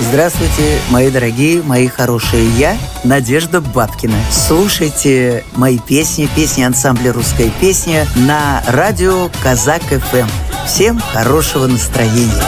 Здравствуйте, мои дорогие, мои хорошие. Я Надежда Бабкина. Слушайте мои песни ансамбля «Русская песня» на радио Казак ФМ. Всем хорошего настроения.